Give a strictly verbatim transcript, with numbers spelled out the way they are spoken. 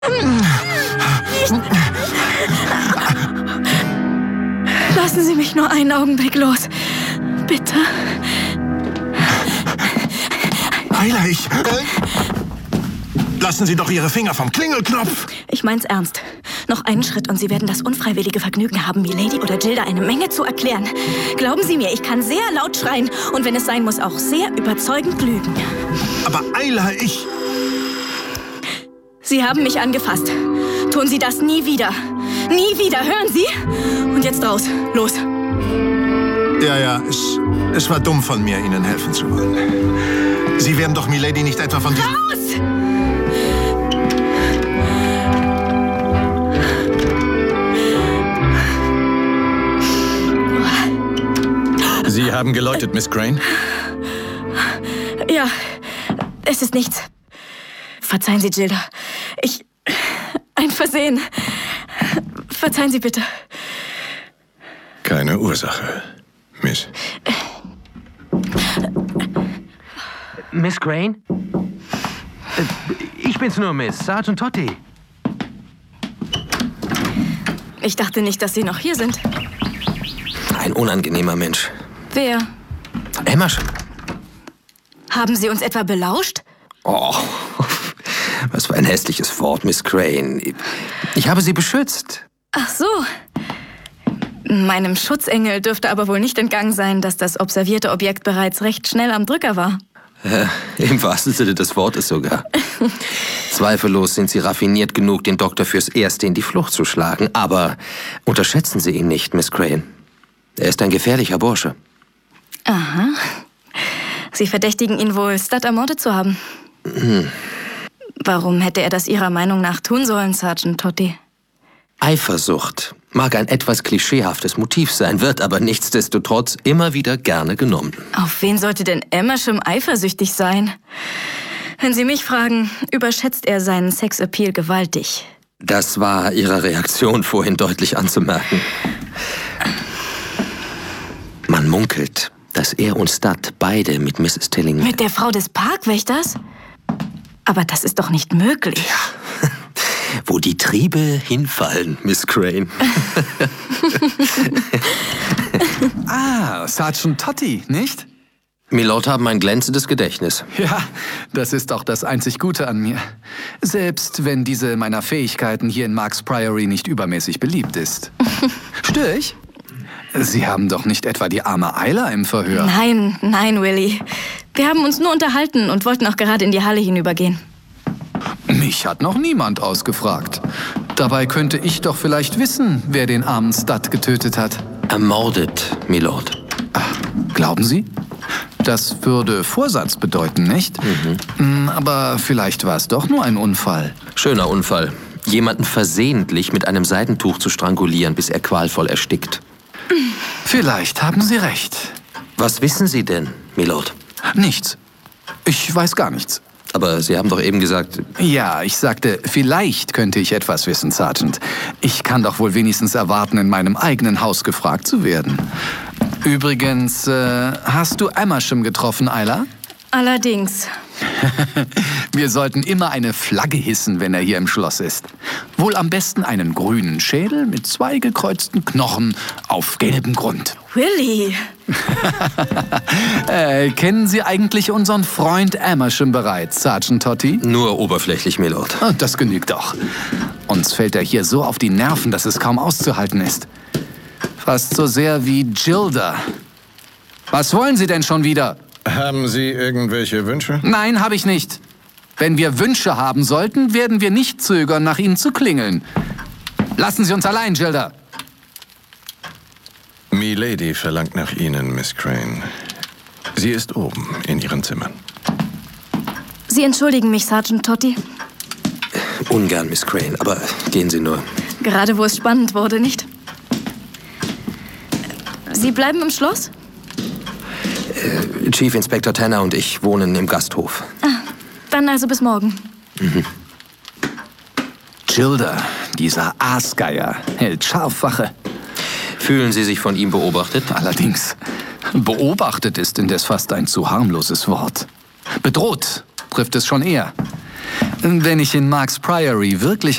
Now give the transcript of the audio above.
Lassen Sie mich nur einen Augenblick los. Bitte. Ayla, ich... Äh, lassen Sie doch Ihre Finger vom Klingelknopf. Ich mein's ernst. Noch einen Schritt und Sie werden das unfreiwillige Vergnügen haben, Milady oder Gilda eine Menge zu erklären. Glauben Sie mir, ich kann sehr laut schreien und wenn es sein muss, auch sehr überzeugend lügen. Aber Ayla, ich... Sie haben mich angefasst. Tun Sie das nie wieder. Nie wieder, hören Sie? Und jetzt raus. Los. Ja, ja, es, es war dumm von mir, Ihnen helfen zu wollen. Sie werden doch Milady nicht etwa von diesem... Raus! Sie haben geläutet, Miss Crane? Ja, es ist nichts. Verzeihen Sie, Gilda. Ich... Ein Versehen. Verzeihen Sie bitte. Keine Ursache, Miss. Miss Crane? Ich bin's nur, Miss. Sergeant Totti. Ich dachte nicht, dass Sie noch hier sind. Ein unangenehmer Mensch. Wer? Emerson. Haben Sie uns etwa belauscht? Oh, was für ein hässliches Wort, Miss Crane. Ich habe Sie beschützt. Ach so. Meinem Schutzengel dürfte aber wohl nicht entgangen sein, dass das observierte Objekt bereits recht schnell am Drücker war. Äh, Im wahrsten Sinne des Wortes sogar. Zweifellos sind Sie raffiniert genug, den Doktor fürs Erste in die Flucht zu schlagen. Aber unterschätzen Sie ihn nicht, Miss Crane. Er ist ein gefährlicher Bursche. Aha. Sie verdächtigen ihn wohl, Stud ermordet zu haben. Hm. Warum hätte er das Ihrer Meinung nach tun sollen, Sergeant Totti? Eifersucht mag ein etwas klischeehaftes Motiv sein, wird aber nichtsdestotrotz immer wieder gerne genommen. Auf wen sollte denn Emerson eifersüchtig sein? Wenn Sie mich fragen, überschätzt er seinen Sexappeal gewaltig. Das war Ihrer Reaktion vorhin deutlich anzumerken. Man munkelt, dass er und Stud beide mit Misses Tilling... Mit der Frau des Parkwächters? Aber das ist doch nicht möglich. Ja. Wo die Triebe hinfallen, Miss Crane. Ah, Sergeant Totti, nicht? Milord haben ein glänzendes Gedächtnis. Ja, das ist auch das einzig Gute an mir. Selbst wenn diese meiner Fähigkeiten hier in Marks Priory nicht übermäßig beliebt ist. Störe ich? Sie haben doch nicht etwa die arme Ayla im Verhör? Nein, nein, Willy. Wir haben uns nur unterhalten und wollten auch gerade in die Halle hinübergehen. Mich hat noch niemand ausgefragt. Dabei könnte ich doch vielleicht wissen, wer den armen Stud getötet hat. Ermordet, Milord. Ach, glauben Sie? Das würde Vorsatz bedeuten, nicht? Mhm. Aber vielleicht war es doch nur ein Unfall. Schöner Unfall. Jemanden versehentlich mit einem Seidentuch zu strangulieren, bis er qualvoll erstickt. Vielleicht haben Sie recht. Was wissen Sie denn, Milord? Nichts. Ich weiß gar nichts. Aber Sie haben doch eben gesagt... Ja, ich sagte, vielleicht könnte ich etwas wissen, Sergeant. Ich kann doch wohl wenigstens erwarten, in meinem eigenen Haus gefragt zu werden. Übrigens, äh, hast du Amersham getroffen, Ayla? Allerdings. Wir sollten immer eine Flagge hissen, wenn er hier im Schloss ist. Wohl am besten einen grünen Schädel mit zwei gekreuzten Knochen auf gelbem Grund. Willy! äh, kennen Sie eigentlich unseren Freund Amersham bereits, Sergeant Totti? Nur oberflächlich, Milord. Ah, das genügt auch. Uns fällt er hier so auf die Nerven, dass es kaum auszuhalten ist. Fast so sehr wie Gilda. Was wollen Sie denn schon wieder? Haben Sie irgendwelche Wünsche? Nein, habe ich nicht. Wenn wir Wünsche haben sollten, werden wir nicht zögern, nach ihnen zu klingeln. Lassen Sie uns allein, Gilda. Milady verlangt nach Ihnen, Miss Crane. Sie ist oben in Ihren Zimmern. Sie entschuldigen mich, Sergeant Totti. Ungern, Miss Crane, aber gehen Sie nur. Gerade wo es spannend wurde, nicht? Sie bleiben im Schloss? Äh, Chief Inspector Tanner und ich wohnen im Gasthof. Ah, dann also bis morgen. Mhm. Gilda, dieser Aasgeier, hält scharf Wache. Fühlen Sie sich von ihm beobachtet? Allerdings. Beobachtet ist indes fast ein zu harmloses Wort. Bedroht trifft es schon eher. Wenn ich in Marks Priory wirklich